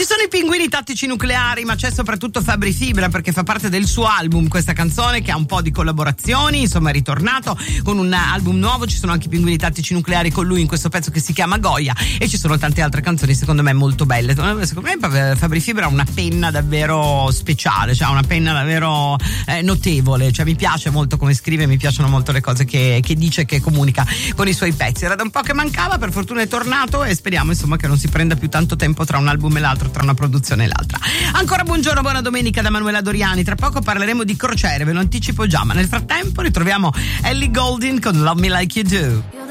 Ci sono i Pinguini Tattici Nucleari, ma c'è soprattutto Fabri Fibra, perché fa parte del suo album questa canzone, che ha un po' di collaborazioni, insomma è ritornato con un album nuovo. Ci sono anche i Pinguini Tattici Nucleari con lui in questo pezzo che si chiama Goya, e ci sono tante altre canzoni secondo me molto belle. Secondo me Fabri Fibra ha una penna davvero speciale, cioè una penna davvero notevole, cioè mi piace molto come scrive, mi piacciono molto le cose che dice e che comunica con i suoi pezzi. Era da un po' che mancava, per fortuna è tornato, e speriamo insomma che non si prenda più tanto tempo tra un album e l'altro, tra una produzione e l'altra. Ancora buongiorno, buona domenica da Manuela Doriani. Tra poco parleremo di crociere, ve lo anticipo già, ma nel frattempo ritroviamo Ellie Goulding con Love Me Like You Do.